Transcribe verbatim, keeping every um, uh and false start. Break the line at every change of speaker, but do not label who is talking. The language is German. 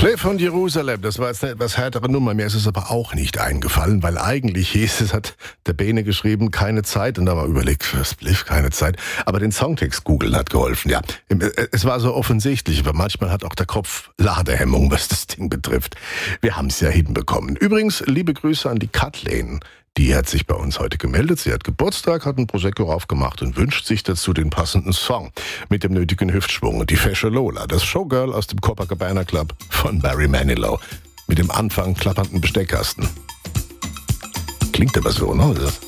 Spliff und Jerusalem, das war jetzt eine etwas härtere Nummer. Mir ist es aber auch nicht eingefallen, weil eigentlich hieß es, hat der Bene geschrieben, keine Zeit. Und da war überlegt, für Spliff keine Zeit. Aber den Songtext googeln hat geholfen, ja. Es war so offensichtlich, aber manchmal hat auch der Kopf Ladehemmung, was das Ding betrifft. Wir haben es ja hinbekommen. Übrigens, liebe Grüße an die Kathleen. Die hat sich bei uns heute gemeldet. Sie hat Geburtstag, hat ein Prosecco aufgemacht und wünscht sich dazu den passenden Song mit dem nötigen Hüftschwung. Und die fesche Lola, das Showgirl aus dem Copacabana Club von Barry Manilow. Mit dem Anfang klappernden Besteckkasten. Klingt aber so, ne?